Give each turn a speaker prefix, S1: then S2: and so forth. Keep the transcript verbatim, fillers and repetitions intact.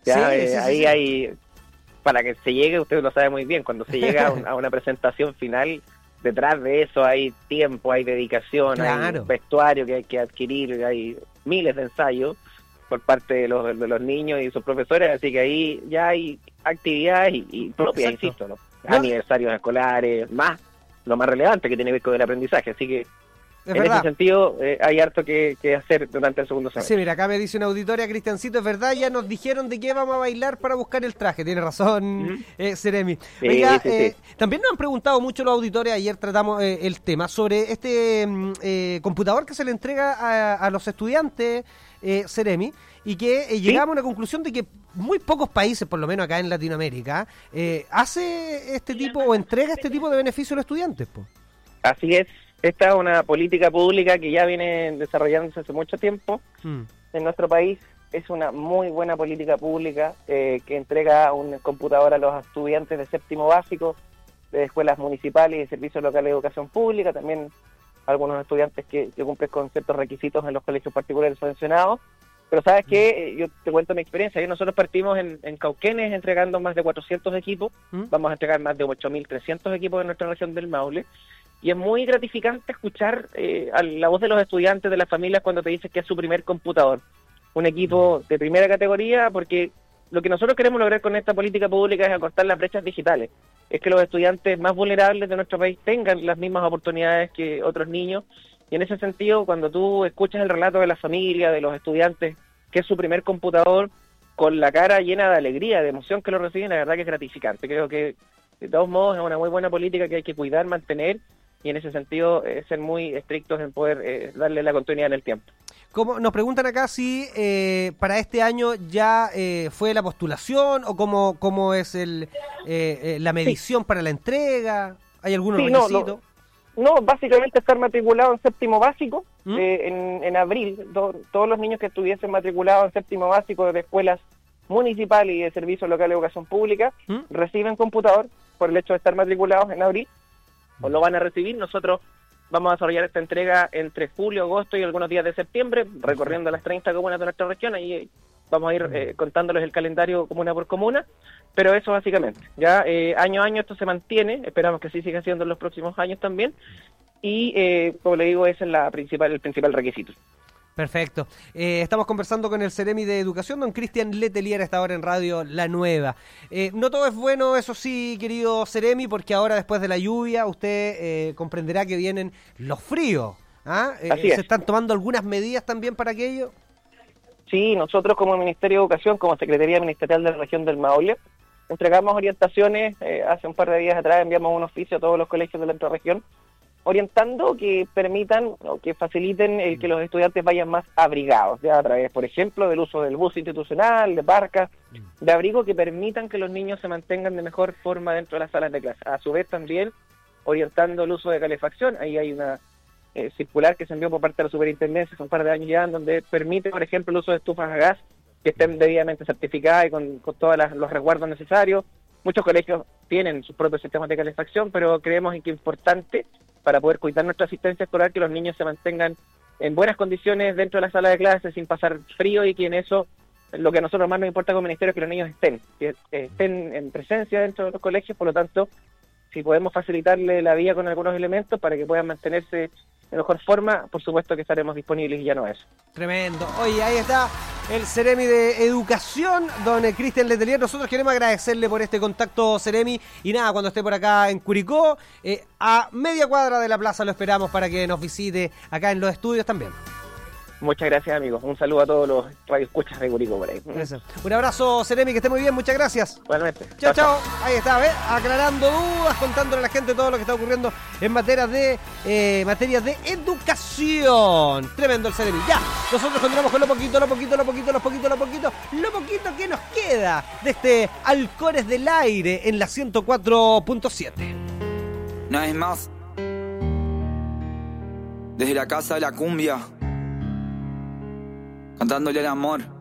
S1: Ya,
S2: Sí,
S1: eh,
S2: sí, sí,
S1: ahí
S2: sí.
S1: hay, para que se llegue, usted lo sabe muy bien, cuando se llega a, un- a una presentación final, detrás de eso hay tiempo, hay dedicación,
S2: Claro.
S1: hay vestuario que hay que adquirir, hay miles de ensayos por parte de los, de los niños y sus profesores, así que ahí ya hay actividades y, y propias,
S2: Exacto.
S1: insisto, ¿no?
S2: No,
S1: Aniversarios escolares, más lo más relevante que tiene que ver con el aprendizaje, así que
S2: Es
S1: en
S2: verdad.
S1: ese sentido eh, hay harto que, que hacer durante el segundo semestre.
S2: Sí, mira, acá me dice una auditoria, Cristiancito, es verdad, ya nos dijeron de qué vamos a bailar para buscar el traje. Tiene razón,
S1: Ujú.
S2: eh, Seremi.
S1: Sí,
S2: Oiga,
S1: sí,
S2: eh,
S1: sí.
S2: también nos han preguntado mucho los auditores, ayer tratamos eh, el tema, sobre este mm, eh, computador que se le entrega a, a los estudiantes, eh, Seremi, y que eh, llegamos a una conclusión de que muy pocos países, por lo menos acá en Latinoamérica, eh, hace este tipo o entrega este tipo de beneficio a los estudiantes, po.
S1: Así es, esta es una política pública que ya viene desarrollándose hace mucho tiempo
S2: Mm.
S1: en nuestro país. Es una muy buena política pública eh, que entrega un computador a los estudiantes de séptimo básico, de escuelas municipales y de servicios locales de educación pública, también algunos estudiantes que, que cumplen con ciertos requisitos en los colegios particulares subvencionados. Pero sabes que yo te cuento mi experiencia. Ayer nosotros partimos en, en Cauquenes entregando más de cuatrocientos equipos.
S2: ¿Mm?
S1: Vamos a entregar más de ocho mil trescientos equipos en nuestra región del Maule. Y es muy gratificante escuchar eh, a la voz de los estudiantes, de las familias, cuando te dicen que es su primer computador. Un equipo de primera categoría, porque lo que nosotros queremos lograr con esta política pública es acortar las brechas digitales. Es que los estudiantes más vulnerables de nuestro país tengan las mismas oportunidades que otros niños. Y en ese sentido, cuando tú escuchas el relato de la familia, de los estudiantes, que es su primer computador, con la cara llena de alegría, de emoción que lo reciben, la verdad que es gratificante. Creo que, de todos modos, es una muy buena política que hay que cuidar, mantener, y en ese sentido eh, ser muy estrictos en poder eh, darle la continuidad en el tiempo.
S2: ¿Cómo, nos preguntan acá si eh, para este año ya eh, fue la postulación o cómo, cómo es el eh, eh, la medición sí. para la entrega? ¿Hay algunos
S1: sí,
S2: requisitos?
S1: No, no, no, básicamente estar matriculado en séptimo básico
S2: ¿Mm?
S1: eh, en, en abril. Do, todos los niños que estuviesen matriculados en séptimo básico de escuelas municipales y de servicios locales de educación pública ¿Mm? reciben computador por el hecho de estar matriculados en abril. O lo van a recibir. Nosotros vamos a desarrollar esta entrega entre julio, agosto y algunos días de septiembre, recorriendo las treinta comunas de nuestra región. Ahí vamos a ir eh, contándoles el calendario comuna por comuna, pero eso básicamente. Ya eh, año a año esto se mantiene, esperamos que así siga siendo en los próximos años también, y eh, como le digo, ese es la principal, el principal requisito.
S2: Perfecto. Eh, estamos conversando con el Seremi de Educación, don Cristian Letelier, a esta hora en Radio La Nueva. Eh, no todo es bueno, eso sí, querido Seremi, porque ahora después de la lluvia usted eh, comprenderá que vienen los fríos. ¿Ah? Eh,
S1: Así
S2: ¿Se
S1: es.
S2: están tomando algunas medidas también para aquello?
S1: Sí, nosotros como Ministerio de Educación, como Secretaría Ministerial de la Región del Maule, entregamos orientaciones. Eh, hace un par de días atrás enviamos un oficio a todos los colegios de nuestra región, orientando que permitan o que faciliten el que los estudiantes vayan más abrigados, ya a través, por ejemplo, del uso del bus institucional, de parcas, de abrigo, que permitan que los niños se mantengan de mejor forma dentro de las salas de clase. A su vez también orientando el uso de calefacción. Ahí hay una eh, circular que se envió por parte de la superintendencia hace un par de años ya, donde permite, por ejemplo, el uso de estufas a gas que estén debidamente certificadas y con, con todos los resguardos necesarios. Muchos colegios tienen sus propios sistemas de calefacción, pero creemos que es importante para poder cuidar nuestra asistencia escolar que los niños se mantengan en buenas condiciones dentro de la sala de clases sin pasar frío, y que en eso lo que a nosotros más nos importa como ministerio es que los niños estén, que estén en presencia dentro de los colegios. Por lo tanto, si podemos facilitarle la vía con algunos elementos para que puedan mantenerse de mejor forma, por supuesto que estaremos disponibles y ya no es.
S2: Tremendo. Oye, ahí está el Seremi de Educación, don Cristian Letelier. Nosotros queremos agradecerle por este contacto, Seremi, y nada, cuando esté por acá en Curicó, eh, a media cuadra de la plaza lo esperamos para que nos visite acá en los estudios también.
S1: Muchas gracias, amigos. Un saludo a todos los radioescuchas de Curicó por ahí.
S2: Eso. Un abrazo, Seremi, que esté muy bien. Muchas gracias.
S1: Igualmente.
S2: Chao, chao. Ahí está, ¿ves? Aclarando dudas, contándole a la gente todo lo que está ocurriendo en materia de eh, materia de educación. Tremendo el Seremi. Ya, nosotros continuamos con lo poquito, lo poquito, lo poquito, lo poquito, lo poquito, lo poquito que nos queda de este Halcones del Aire en la ciento cuatro punto siete.
S3: Una vez más, desde la casa de la cumbia, cantándole al amor.